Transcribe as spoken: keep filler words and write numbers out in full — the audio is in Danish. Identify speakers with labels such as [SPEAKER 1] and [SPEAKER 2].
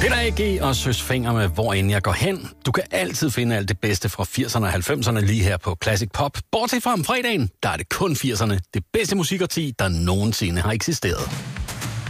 [SPEAKER 1] Peter A G og Søs Fenger med Hvor end jeg går hen. Du kan altid finde alt det bedste fra firserne og halvfemserne lige her på Classic Pop. Bortset fra om fredagen, der er det kun firserne. Det bedste musikårti, der nogensinde har eksisteret.